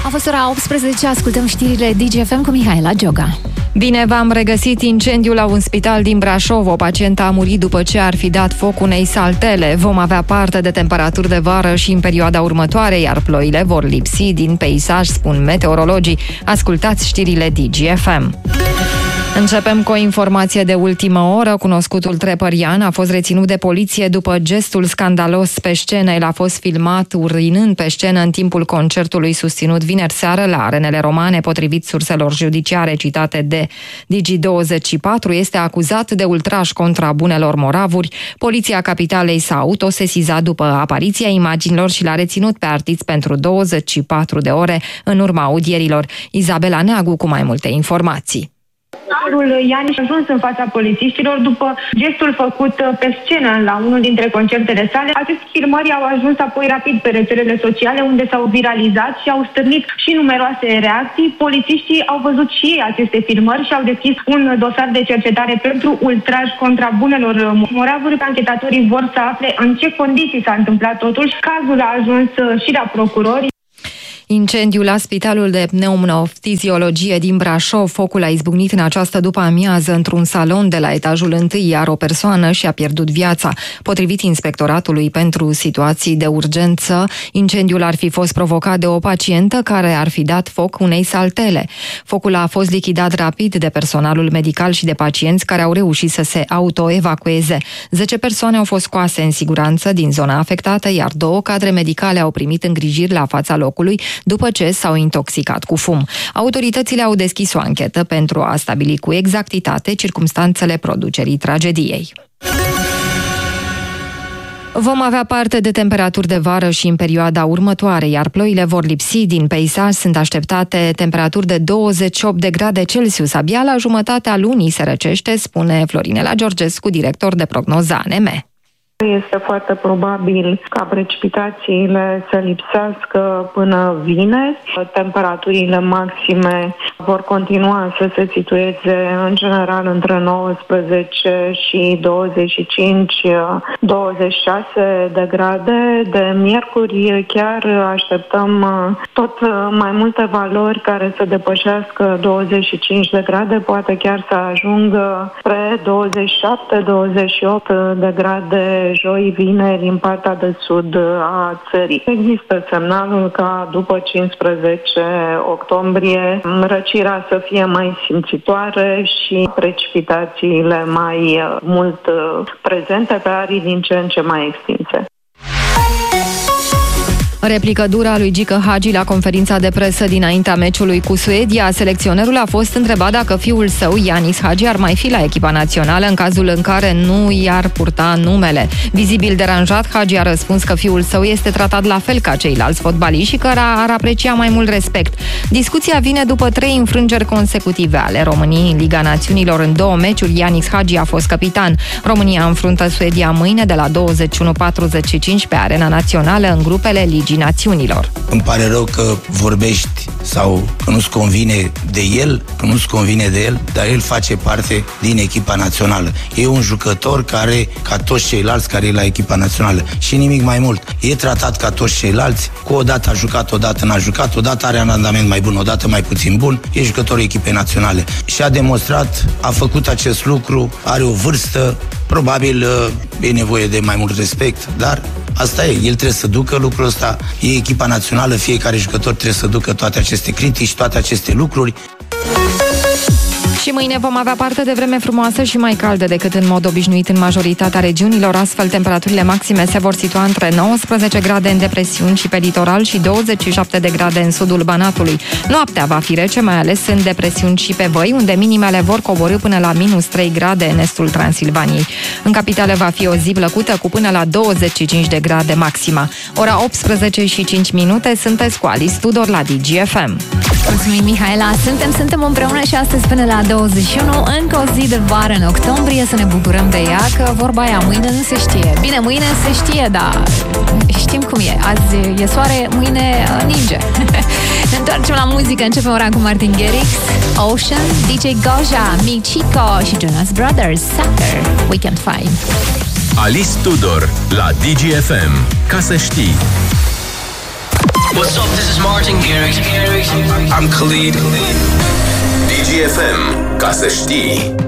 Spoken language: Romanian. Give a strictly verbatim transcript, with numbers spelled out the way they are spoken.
fost ora optsprezece, ascultăm știrile D G F M cu Mihaela Gioga. Bine v-am regăsit. Incendiul la un spital din Brașov. O pacientă a murit după ce ar fi dat foc unei saltele. Vom avea parte de temperaturi de vară și în perioada următoare, iar ploile vor lipsi din peisaj, spun meteorologii. Ascultați știrile D G F M. Începem cu o informație de ultimă oră. Cunoscutul trepărian a fost reținut de poliție după gestul scandalos pe scenă. El a fost filmat urinând pe scenă în timpul concertului susținut vineri seară la Arenele Romane. Potrivit surselor judiciare citate de Digi douăzeci și patru, este acuzat de ultraj contra bunelor moravuri. Poliția Capitalei s-a autosesizat după apariția imaginilor și l-a reținut pe artist pentru douăzeci și patru de ore în urma audierilor. Izabela Neagu cu mai multe informații. Ianiș a ajuns în fața polițiștilor după gestul făcut pe scenă la unul dintre concertele sale. Aceste filmări au ajuns apoi rapid pe rețelele sociale, unde s-au viralizat și au stârnit și numeroase reacții. Polițiștii au văzut și ei aceste filmări și au deschis un dosar de cercetare pentru ultraj contra bunelor moravuri. Anchetatorii vor să afle în ce condiții s-a întâmplat totul. Cazul a ajuns și la procurori. Incendiul la Spitalul de Pneumoftiziologie din Brașov. Focul a izbucnit în această după-amiază într-un salon de la etajul întâi, iar o persoană și-a pierdut viața. Potrivit Inspectoratului pentru Situații de Urgență, incendiul ar fi fost provocat de o pacientă care ar fi dat foc unei saltele. Focul a fost lichidat rapid de personalul medical și de pacienți care au reușit să se autoevacueze. Zece persoane au fost scoase în siguranță din zona afectată, iar două cadre medicale au primit îngrijiri la fața locului după ce s-au intoxicat cu fum. Autoritățile au deschis o anchetă pentru a stabili cu exactitate circumstanțele producerii tragediei. Vom avea parte de temperaturi de vară și în perioada următoare, iar ploile vor lipsi din peisaj. Sunt așteptate temperaturi de douăzeci și opt de grade Celsius. Abia la jumătatea lunii se răcește, spune Florinela Georgescu, director de prognoză A N M. Este foarte probabil ca precipitațiile să lipsească până vineri. Temperaturile maxime vor continua să se situeze în general între nouăsprezece și douăzeci și cinci douăzeci și șase de grade. De miercuri chiar așteptăm tot mai multe valori care să depășească douăzeci și cinci de grade, poate chiar să ajungă spre douăzeci și șapte douăzeci și opt de grade joi, vineri, în partea de sud a țării. Există semnalul ca după cincisprezece octombrie răcirea să fie mai simțitoare și precipitațiile mai mult prezente pe arii din ce în ce mai extinse. Replică dură a lui Gică Hagi la conferința de presă dinaintea meciului cu Suedia. Selecționerul a fost întrebat dacă fiul său, Ianis Hagi, ar mai fi la echipa națională în cazul în care nu i-ar purta numele. Vizibil deranjat, Hagi a răspuns că fiul său este tratat la fel ca ceilalți fotbaliști și că ar aprecia mai mult respect. Discuția vine după trei înfrângeri consecutive ale României în Liga Națiunilor. În două meciuri, Ianis Hagi a fost capitan. România înfruntă Suedia mâine de la douăzeci și unu patruzeci și cinci pe Arena Națională în grupele Ligii Națiunilor. Îmi pare rău că vorbești sau că nu-ți convine de el, că nu-ți convine de el, dar el face parte din echipa națională. E un jucător care, ca toți ceilalți care e la echipa națională, și nimic mai mult. E tratat ca toți ceilalți, cu o dată a jucat, o dată n-a jucat, o dată are un randament mai bun, o dată mai puțin bun, e jucătorul echipei naționale. Și a demonstrat, a făcut acest lucru, are o vârstă, probabil e nevoie de mai mult respect, dar asta e, el trebuie să ducă lucrul ăsta, e echipa națională, fiecare jucător trebuie să ducă toate aceste critici, toate aceste lucruri. Și mâine vom avea parte de vreme frumoasă și mai caldă decât în mod obișnuit în majoritatea regiunilor. Astfel, temperaturile maxime se vor situa între nouăsprezece grade în depresiuni și pe litoral și douăzeci și șapte de grade în sudul Banatului. Noaptea va fi rece, mai ales în depresiuni și pe văi, unde minimele vor coborî până la minus trei grade în estul Transilvaniei. În capitală va fi o zi plăcută cu până la douăzeci și cinci de grade maxima. Ora optsprezece și cinci minute, sunteți cu Alice Tudor la D G F M. Mulțumim, Mihaela! Suntem, suntem împreună și astăzi până la douăzeci și unu, încă o zi de vară în octombrie, să ne bucurăm de ea, că vorba aia, mâine nu se știe. Bine, mâine se știe, dar știm cum e. Azi e soare, mâine ninge. Ne întoarcem la muzică, începem ora cu Martin Garrix, Ocean, D J Goja, Mick Chico și Jonas Brothers, Sucker, Weekend Five. Alice Tudor la D G F M. Ca să știi. What's up, this is Martin Garrix. I'm Khalid. D G F M, ca să știi.